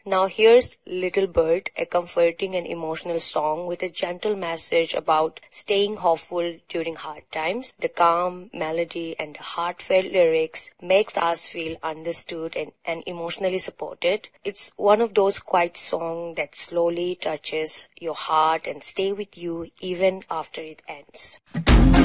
Now here's Little Bird, a comforting and emotional song with a gentle message about staying hopeful during hard times. The calm melody and the heartfelt lyrics makes us feel understood and emotionally supported. It's one of those quiet songs that slowly touches your heart and stay with you even after it ends.